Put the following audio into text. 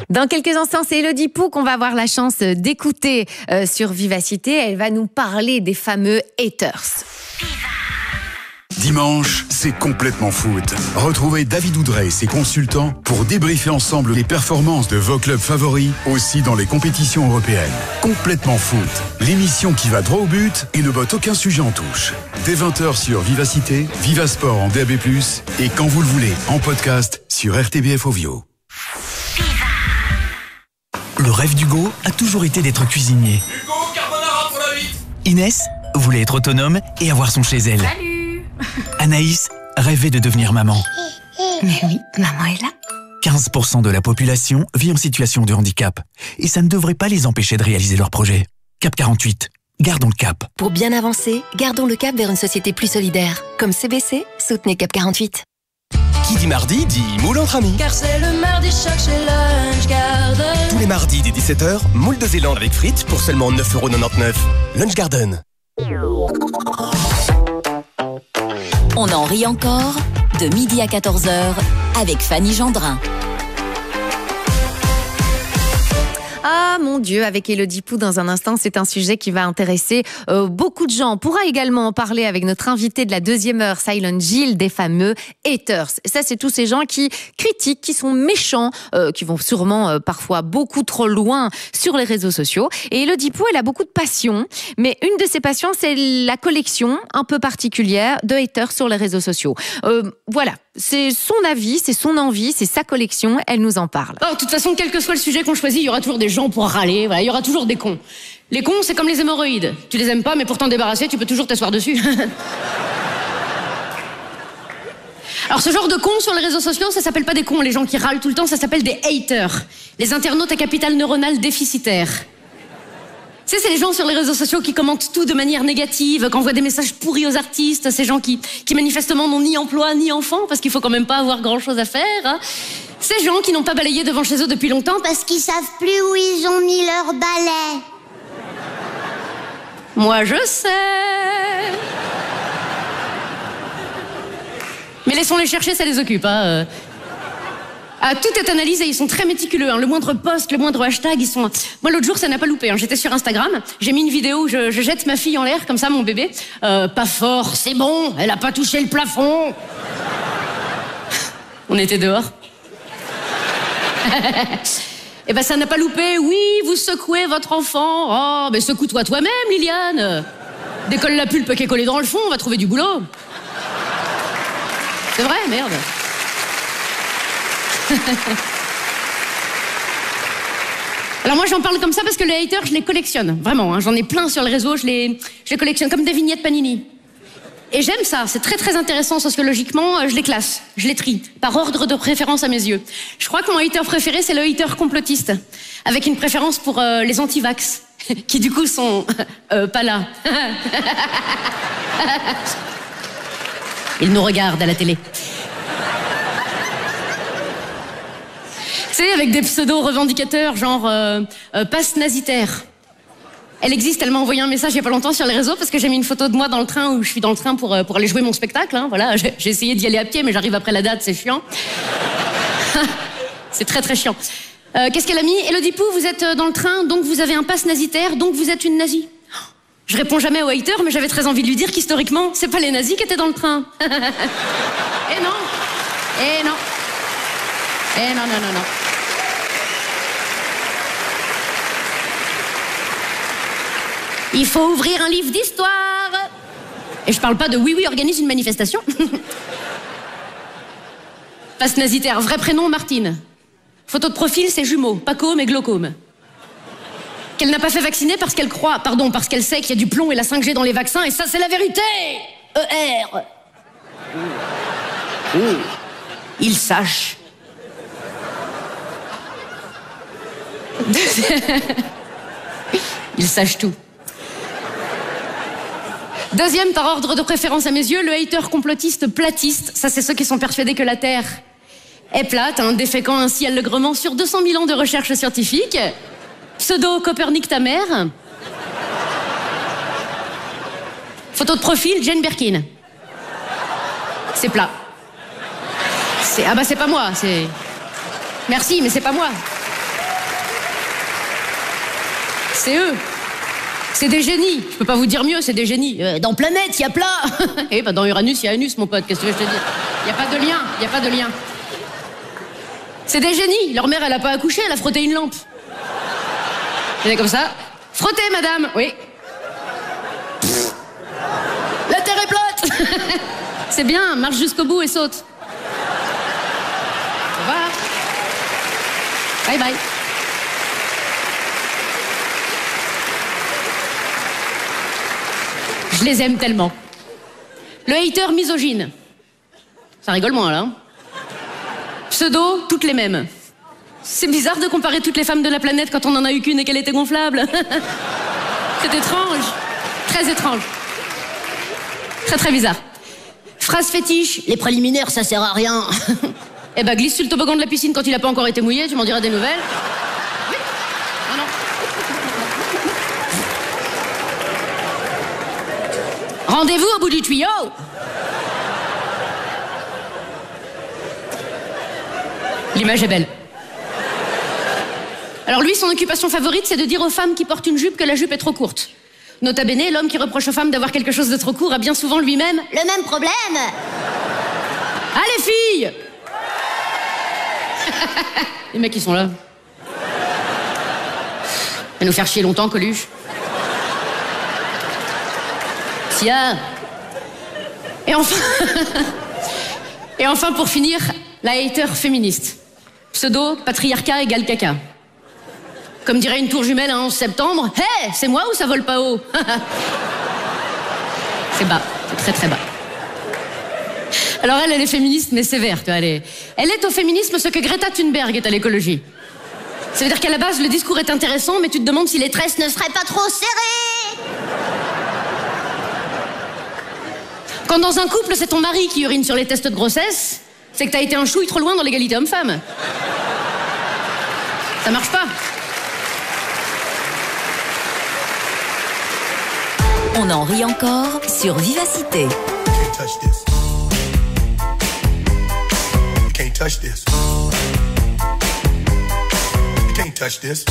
Dans quelques instants, c'est Elodie Pou qu'on va avoir la chance d'écouter sur Vivacité. Elle va nous parler des fameux haters. Dimanche, c'est complètement foot. Retrouvez David Oudrey et ses consultants pour débriefer ensemble les performances de vos clubs favoris, aussi dans les compétitions européennes. Complètement foot, l'émission qui va droit au but et ne botte aucun sujet en touche. Dès 20h sur Vivacité, Vivasport en DAB+, et quand vous le voulez, en podcast sur RTBF Ovio. Le rêve d'Hugo a toujours été d'être cuisinier. Hugo, carbonara pour la 8. Inès voulait être autonome et avoir son chez elle. Salut. Anaïs rêvait de devenir maman. Mais oui, maman est là. 15% de la population vit en situation de handicap. Et ça ne devrait pas les empêcher de réaliser leurs projets. Cap 48. Gardons le cap. Pour bien avancer, gardons le cap vers une société plus solidaire. Comme CBC, soutenez Cap 48. Qui dit mardi dit moule entre amis. Car c'est le mardi choc chez Lunch Garden. Tous les mardis dès 17h, moule de Zélande avec frites pour seulement 9,99€. Lunch Garden. On en rit encore, de midi à 14h, avec Fanny Gendrin. Ah mon Dieu, avec Elodie Pou dans un instant, c'est un sujet qui va intéresser beaucoup de gens. On pourra également en parler avec notre invité de la deuxième heure, Silent Gilles, des fameux haters. Ça, c'est tous ces gens qui critiquent, qui sont méchants, qui vont sûrement parfois beaucoup trop loin sur les réseaux sociaux. Et Elodie Pou, elle a beaucoup de passions, mais une de ses passions, c'est la collection un peu particulière de haters sur les réseaux sociaux. Voilà, c'est son avis, c'est son envie, c'est sa collection, elle nous en parle. Oh, de toute façon, quel que soit le sujet qu'on choisit, il y aura toujours des gens pour râler. Voilà, il y aura toujours des cons. Les cons, c'est comme les hémorroïdes. Tu les aimes pas, mais pour t'en débarrasser, tu peux toujours t'asseoir dessus. Alors, ce genre de cons sur les réseaux sociaux, ça s'appelle pas des cons, les gens qui râlent tout le temps, ça s'appelle des haters. Les internautes à capital neuronal déficitaire. Tu sais, c'est les gens sur les réseaux sociaux qui commentent tout de manière négative, qui envoient des messages pourris aux artistes, ces gens qui manifestement n'ont ni emploi ni enfant, parce qu'il faut quand même pas avoir grand-chose à faire. Hein. Ces gens qui n'ont pas balayé devant chez eux depuis longtemps parce qu'ils savent plus où ils ont mis leur balai. Moi, je sais. Mais laissons-les chercher, ça les occupe. Hein. Tout est analysé, ils sont très méticuleux. Hein. Le moindre post, le moindre hashtag, ils sont... Moi, l'autre jour, ça n'a pas loupé. Hein. J'étais sur Instagram, j'ai mis une vidéo où je jette ma fille en l'air, comme ça, mon bébé. Pas fort, c'est bon, elle a pas touché le plafond. On était dehors. Eh ben, ça n'a pas loupé. Oui, vous secouez votre enfant. Oh, mais secoue-toi toi-même, Liliane. Décolle la pulpe qui est collée dans le fond, on va trouver du boulot. C'est vrai, merde. Alors moi j'en parle comme ça parce que les haters je les collectionne, vraiment, hein, j'en ai plein sur les réseaux, je les collectionne comme des vignettes Panini. Et j'aime ça, c'est très très intéressant sociologiquement, je les classe, je les trie, par ordre de préférence à mes yeux. Je crois que mon hater préféré c'est le hater complotiste, avec une préférence pour les anti-vax, qui du coup sont pas là. Ils nous regardent à la télé. Tu sais, avec des pseudo-revendicateurs, genre passe nazitaire. Elle existe, elle m'a envoyé un message il y a pas longtemps sur les réseaux parce que j'ai mis une photo de moi dans le train où je suis dans le train pour aller jouer mon spectacle. Hein, voilà, j'ai essayé d'y aller à pied, mais j'arrive après la date, c'est chiant. C'est très très chiant. Qu'est-ce qu'elle a mis? Elodie Pou, vous êtes dans le train, donc vous avez un passe nazitaire, donc vous êtes une nazie. Je réponds jamais aux haters, mais j'avais très envie de lui dire qu'historiquement, c'est pas les nazis qui étaient dans le train. Eh non. Eh non. Eh non, non, non, non. Il faut ouvrir un livre d'histoire. Et je parle pas de oui, organise une manifestation. Passe nazitaire, vrai prénom Martine. Photo de profil, c'est jumeaux, Paco mais glaucome. Qu'elle n'a pas fait vacciner parce qu'elle croit, parce qu'elle sait qu'il y a du plomb et la 5G dans les vaccins, et ça c'est la vérité. ER. Il sache. Il sache tout. Deuxième, par ordre de préférence à mes yeux, le hater complotiste platiste. Ça, c'est ceux qui sont persuadés que la Terre est plate, hein, déféquant ainsi allègrement sur 200 000 ans de recherche scientifique. Pseudo-Copernic ta mère. Photo de profil, Jane Birkin. C'est plat. Ah bah c'est pas moi, c'est... Merci, mais c'est pas moi. C'est eux. C'est des génies. Je peux pas vous dire mieux, c'est des génies. Dans Planète, il y a plat. Eh ben dans Uranus, il y a Anus, mon pote. Qu'est-ce que je te dis? Il y a pas de lien. Il y a pas de lien. C'est des génies. Leur mère, elle a pas accouché, elle a frotté une lampe. Elle est comme ça. Frottez, madame. Oui. La terre est plate. C'est bien, marche jusqu'au bout et saute. Au revoir. Bye bye. Je les aime tellement. Le hater misogyne. Ça rigole moins, là. Hein. Pseudo, toutes les mêmes. C'est bizarre de comparer toutes les femmes de la planète quand on en a eu qu'une et qu'elle était gonflable. C'est étrange. Très étrange. Très très bizarre. Phrase fétiche, les préliminaires ça sert à rien. Eh ben glisse sur le toboggan de la piscine quand il a pas encore été mouillé, tu m'en diras des nouvelles. Oui. Ah non. Rendez-vous au bout du tuyau. L'image est belle. Alors lui, son occupation favorite, c'est de dire aux femmes qui portent une jupe que la jupe est trop courte. Nota bene, l'homme qui reproche aux femmes d'avoir quelque chose de trop court a bien souvent lui-même Le même problème. Ah les filles. Les mecs, ils sont là. Va nous faire chier longtemps, Coluche. Sia. Et enfin... Et enfin, pour finir, la hater féministe. Pseudo, patriarcat égale caca. Comme dirait une tour jumelle un 11 septembre, « Hé, c'est moi ou ça vole pas haut ?» C'est bas, c'est très très bas. Alors elle est féministe, mais sévère, tu vois, elle est au féminisme ce que Greta Thunberg est à l'écologie. Ça veut dire qu'à la base, le discours est intéressant, mais tu te demandes si les tresses ne seraient pas trop serrées. Quand dans un couple, c'est ton mari qui urine sur les tests de grossesse, c'est que t'as été un chouille trop loin dans l'égalité homme-femme. Ça marche pas. On en rit encore sur Vivacité. Touch this. You can't touch this.